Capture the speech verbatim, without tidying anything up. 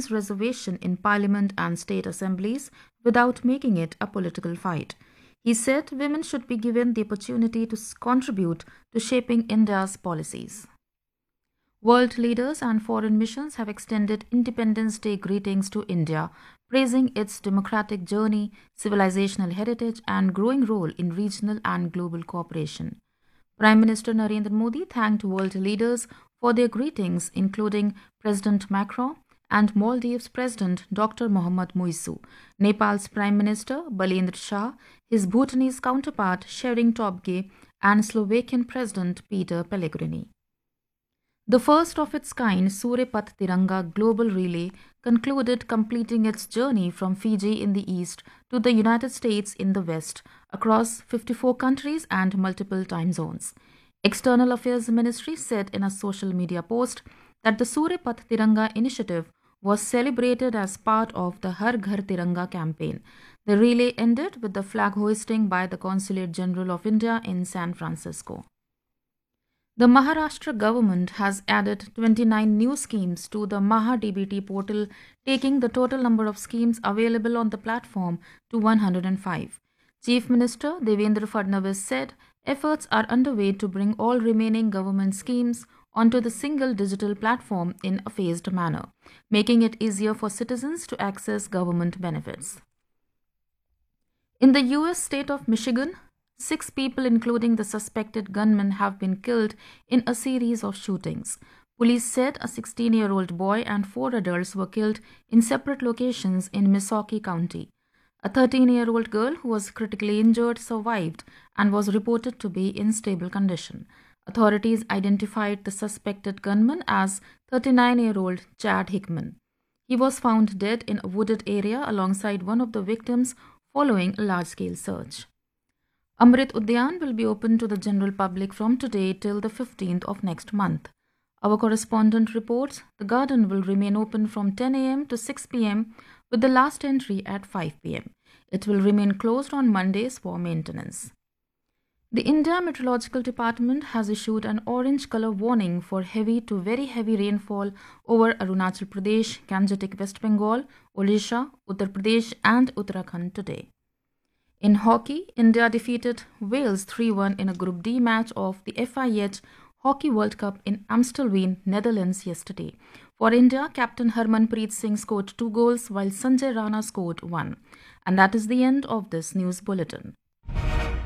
women's reservation in parliament and state assemblies without making it a political fight. He said women should be given the opportunity to contribute to shaping India's policies. World leaders and foreign missions have extended Independence Day greetings to India, praising its democratic journey, civilizational heritage, and growing role in regional and global cooperation. Prime Minister Narendra Modi thanked world leaders for their greetings, including President Macron and Maldives President Doctor Mohammad Muizu, Nepal's Prime Minister Balendra Shah, his Bhutanese counterpart Shering Tobgay, and Slovakian President Peter Pellegrini. The first of its kind Surya Path Tiranga Global Relay concluded, completing its journey from Fiji in the east to the United States in the west, across fifty-four countries and multiple time zones. External Affairs Ministry said in a social media post that the Surya Path Tiranga initiative was celebrated as part of the Har Ghar Tiranga campaign. The relay ended with the flag hoisting by the Consulate General of India in San Francisco. The Maharashtra government has added twenty-nine new schemes to the MahaDBT portal, taking the total number of schemes available on the platform to one hundred five. Chief Minister Devendra Fadnavis said efforts are underway to bring all remaining government schemes onto the single digital platform in a phased manner, making it easier for citizens to access government benefits. In the U S state of Michigan, six people, including the suspected gunman, have been killed in a series of shootings. Police said a sixteen-year-old boy and four adults were killed in separate locations in Missaukee County. A thirteen-year-old girl who was critically injured survived and was reported to be in stable condition. Authorities identified the suspected gunman as thirty-nine-year-old Chad Hickman. He was found dead in a wooded area alongside one of the victims following a large-scale search. Amrit Udyan will be open to the general public from today till the fifteenth of next month. Our correspondent reports the garden will remain open from ten a m to six p m with the last entry at five p m It will remain closed on Mondays for maintenance. The India Meteorological Department has issued an orange color warning for heavy to very heavy rainfall over Arunachal Pradesh, Gangetic West Bengal, Odisha, Uttar Pradesh and Uttarakhand today. In hockey, India defeated Wales three one in a Group D match of the F I H Hockey World Cup in Amstelveen, Netherlands yesterday. For India, Captain Harmanpreet Singh scored two goals while Sanjay Rana scored one. And that is the end of this news bulletin.